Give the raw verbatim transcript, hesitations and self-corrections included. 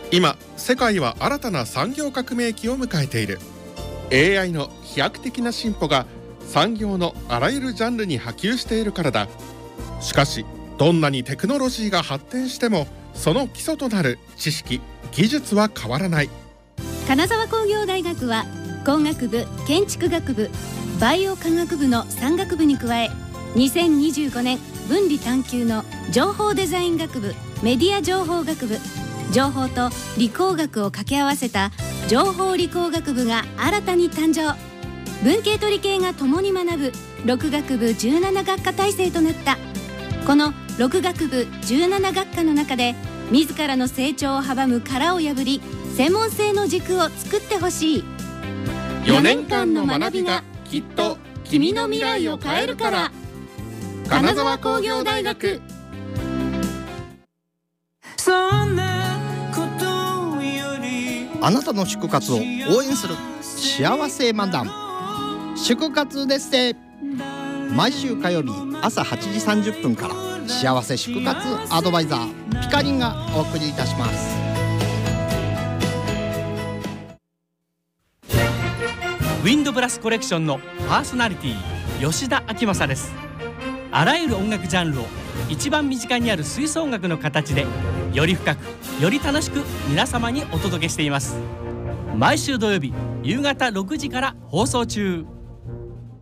今世界は新たな産業革命期を迎えている。 エーアイ の飛躍的な進歩が産業のあらゆるジャンルに波及しているからだ。しかしどんなにテクノロジーが発展してもその基礎となる知識・技術は変わらない。 金沢工業大学は工学部、建築学部、バイオ科学部のさん学部に加え、にせんにじゅうごねん分離探究の情報デザイン学部、メディア情報学部、情報と理工学を掛け合わせた情報理工学部が新たに誕生。文系と理系が共に学ぶろく学部じゅうなな学科体制となった。このろく学部じゅうなな学科の中で自らの成長を阻む殻を破り、専門性の軸を作ってほしい。 よねんかんの学びがきっと君の未来を変えるから。金沢工業大学。 あなたの祝活を応援する幸せ漫談、祝活ですって。毎週火曜日朝はちじさんじゅっぷんから幸せ祝活アドバイザーピカリンがお送りいたします。 ウィンドブラスコレクションのパーソナリティ吉田明正です。あらゆる音楽ジャンルを一番身近にある吹奏楽の形でより深くより楽しく皆様にお届けしています。毎週土曜日夕方ろくじから放送中。